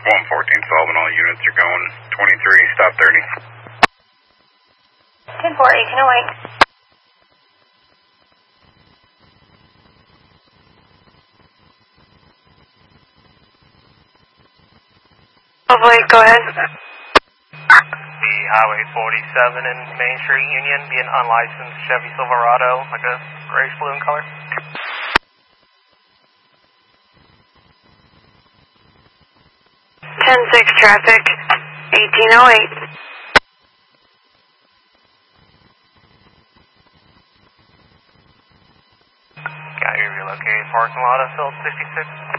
114 solving all units. You're going 23, stop 30. 10-4, 1808. Hopefully, go ahead. The Highway 47 and Main Street Union, be an unlicensed Chevy Silverado, like a grayish blue in color. 10-6 traffic, 1808. Got you relocated parking lot of Phillips 66.